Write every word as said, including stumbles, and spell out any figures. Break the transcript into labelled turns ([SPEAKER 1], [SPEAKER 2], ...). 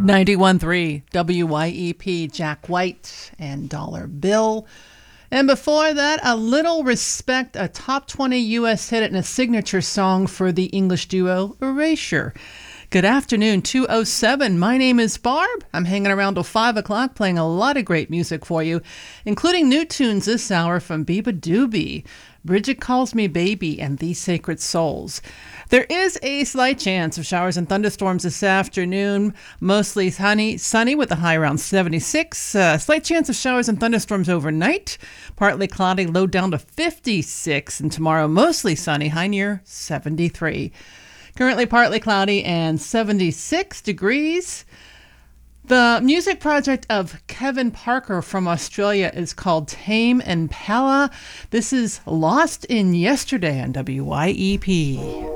[SPEAKER 1] ninety-one point three W Y E P, Jack White and Dollar Bill. And before that, A Little Respect, a top twenty U S hit and a signature song for the English duo Erasure. Good afternoon, two oh seven. My name is Barb. I'm hanging around till five o'clock playing a lot of great music for you, including new tunes this hour from Biba Doobie, Bridget Calls Me Baby, and These Sacred Souls. There is a slight chance of showers and thunderstorms this afternoon, mostly sunny, sunny with a high around seventy-six. Uh, slight chance of showers and thunderstorms overnight, partly cloudy, low down to fifty-six, and tomorrow mostly sunny, high near seventy-three. Currently partly cloudy and seventy-six degrees. The music project of Kevin Parker from Australia is called Tame Impala. This is Lost in Yesterday on W Y E P.